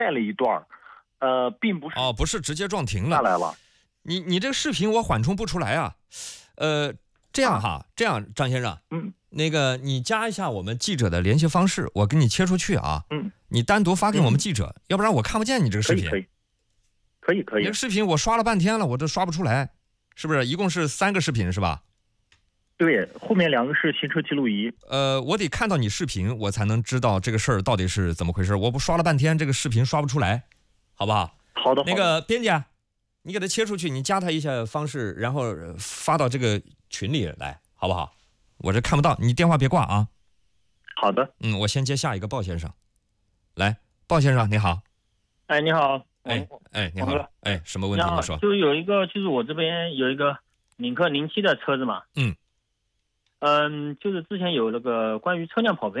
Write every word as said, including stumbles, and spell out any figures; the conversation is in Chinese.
了一段，呃，并不是哦，不是直接撞停了。 下来了。 你你这个视频我缓冲不出来啊。呃，这样哈，啊、这样张先生， 嗯， 那个你加一下我们记者的联系方式，我给你切出去啊。 嗯， 你单独发给我们记者，嗯、要不然我看不见你这个视频。 可以，可以，可以，可以。 你这个视频我刷了半天了，我都刷不出来，是不是？一共是三个视频是吧？ 对，后面两个是行车记录仪。 呃，我得看到你视频，我才能知道这个事儿到底是怎么回事。我不刷了半天，这个视频刷不出来，好不好？ 好的。 那个编辑，你给他切出去，你加他一下方式，然后发到这个群里来，好不好？我这看不到，你电话别挂啊。 好的。 嗯，我先接下一个鲍先生。来，鲍先生你好。 哎，你好。 哎哎，你好。哎，什么问题你说？ 就有一个，就是我这边有一个领克零七的车子嘛。 嗯。 嗯，就是之前有那个关于车辆跑赔